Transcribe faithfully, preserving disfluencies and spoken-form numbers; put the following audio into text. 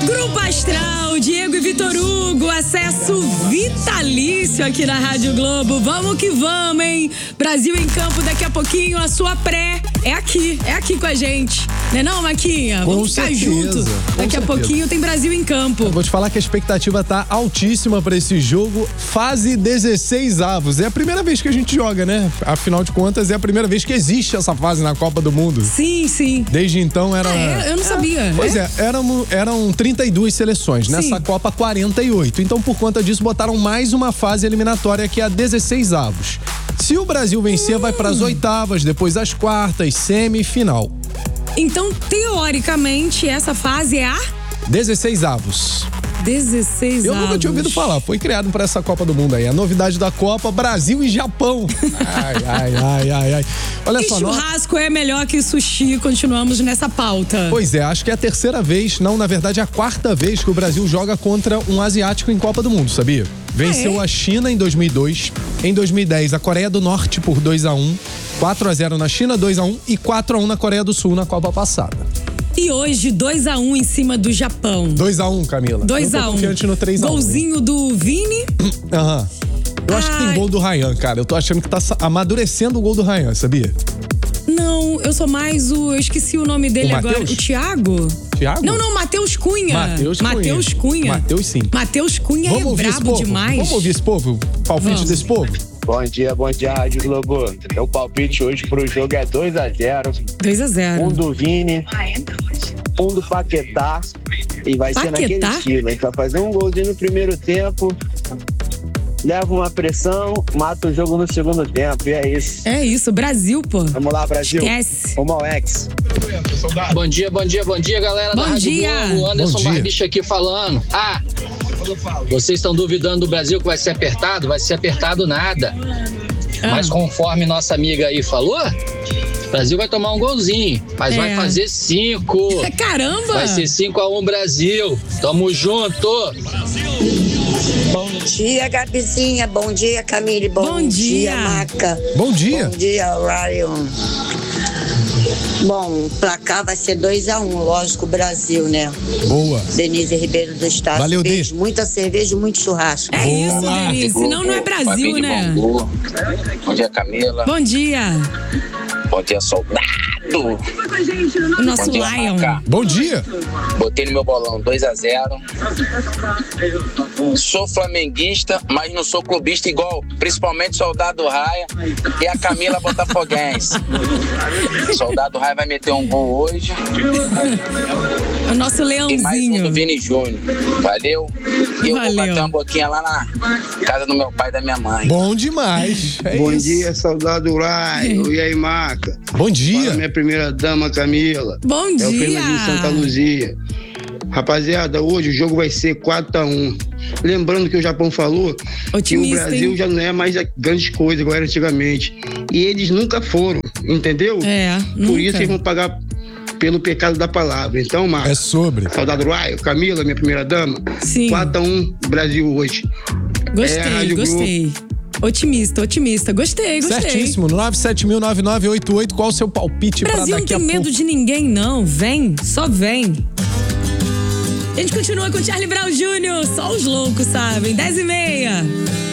Grupo Astral, Diego e Vitor Hugo, acesso vitalício aqui na Rádio Globo. Vamos que vamos, hein? Brasil em campo daqui a pouquinho, a sua pré é aqui, é aqui com a gente. Não é não, Maquinha? Com Vamos ficar certeza, juntos. Daqui a pouquinho tem Brasil em campo. Eu vou te falar que a expectativa tá altíssima pra esse jogo. Fase dezesseis avos. É a primeira vez que a gente joga, né? Afinal de contas, é a primeira vez que existe essa fase na Copa do Mundo. Sim, sim. Desde então era... Ah, é? Eu não sabia. Pois é, é, eram, eram trinta e duas seleções. Sim. Nessa Copa, quarenta e oito. Então, por conta disso, botaram mais uma fase eliminatória que é a dezesseis avos. Se o Brasil vencer, hum. vai pras oitavas, depois as quartas, semifinal. Então, teoricamente, essa fase é a... dezesseis avos. dezesseis Eu avos. nunca tinha ouvido falar, foi criado para essa Copa do Mundo aí. A novidade da Copa, Brasil e Japão. Ai, ai, ai, ai, ai. Olha e só, churrasco nós... é melhor que sushi, continuamos nessa pauta. Pois é, acho que é a terceira vez, não, na verdade é a quarta vez que o Brasil joga contra um asiático em Copa do Mundo, sabia? Venceu ah, é? a China em dois mil e dois, em dois mil e dez a Coreia do Norte por dois a um, quatro a zero na China, dois a um e quatro a um na Coreia do Sul na Copa passada. E hoje, dois a um em cima do Japão. dois a um, Camila. dois a um. Eu tô confiante no três a um. Golzinho do Vini. Aham. Eu acho que tem gol do Ryan, cara. Eu tô achando que tá amadurecendo o gol do Ryan, sabia? Não, eu sou mais o... Eu esqueci o nome dele o agora. O Thiago? Thiago? Não, não, Matheus Cunha. Matheus Cunha. Matheus Cunha. Matheus sim. Matheus Cunha Vamos é brabo demais. Vamos ouvir esse povo? Palpite Vamos. desse povo? Bom dia, bom dia, Rádio Globo. Meu palpite hoje pro jogo é dois a zero. dois a zero. Um do Vini, um do Paquetá. E vai Paquetá? ser naquele estilo. A gente vai fazer um golzinho no primeiro tempo, leva uma pressão, mata o jogo no segundo tempo. E é isso. É isso, Brasil, pô. Vamos lá, Brasil. Esquece. Vamos ao ex. Bom dia, bom dia, bom dia, galera Bom da Rádio dia. Globo. Anderson Bom dia. Barbicha aqui falando. Ah, vocês estão duvidando do Brasil que vai ser apertado? Vai ser apertado nada. Ah. Mas conforme nossa amiga aí falou, o Brasil vai tomar um golzinho, mas É. vai fazer cinco. Caramba! Vai ser cinco a um Brasil. Tamo junto. Bom dia, Gabizinha. Bom dia, Camille. Bom, Bom dia. Maca. Bom dia. Bom dia, Ryan. Bom, o placar vai ser dois a um, lógico, Brasil, né? Boa. Denise Ribeiro do Estado. Valeu, Beijo, Dê. muita cerveja e muito churrasco. É isso, Denise. Senão não é Brasil, né? Bom dia, Camila. Bom dia. Bom dia, soldado. O nosso Bom dia, Lion. Maca. Bom dia. Botei no meu bolão dois a zero. Sou flamenguista, mas não sou clubista igual, principalmente Soldado Raia e a Camila Botafoguense. Soldado Raia vai meter um gol hoje. O nosso E mais um leãozinho. do Vini Júnior. Valeu. E eu Valeu. vou bater uma boquinha lá na casa do meu pai e da minha mãe. Bom demais. É Bom isso. dia, Soldado Raio. E aí, Maca? Bom dia. Fala, minha primeira dama, Camila. Bom É o dia. Fernandinho de Santa Luzia. Rapaziada, hoje o jogo vai ser quatro a um. Lembrando que o Japão falou Otimista, que o Brasil hein? já não é mais a grande coisa igual era antigamente. E eles nunca foram, entendeu? É, Por nunca. isso eles vão pagar pelo pecado da palavra. Então, Maca, É sobre. Soldado Raio, Camila, minha primeira dama. Sim. quatro a um Brasil hoje. Gostei, É, Rádio gostei. Otimista, otimista. Gostei, gostei. Certíssimo. nove sete mil nove nove oito oito. Qual o seu palpite pra Brasil não daqui a tem pouco? medo de ninguém, não. Vem, só vem. A gente continua com o Charlie Brown Júnior Só os loucos sabem. dez e meia.